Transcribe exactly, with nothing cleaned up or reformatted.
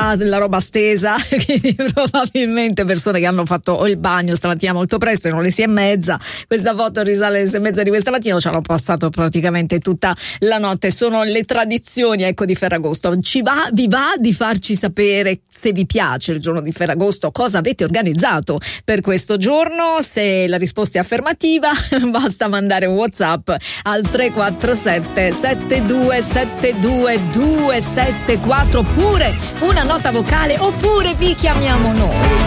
già della roba stesa, quindi probabilmente persone che hanno fatto il bagno stamattina molto presto, erano le sei e mezza, questa foto risale alle sei e mezza di questa mattina, ci hanno passato praticamente tutta la notte. Sono le tradizioni, ecco, di Ferragosto. Ci va, vi va di farci sapere se vi piace il giorno di Ferragosto, cosa avete organizzato per questo giorno? Se la risposta è affermativa basta mandare un WhatsApp al tre quattro sette sette due sette due due sette quattro, oppure una nota vocale, oppure vi chiamiamo noi.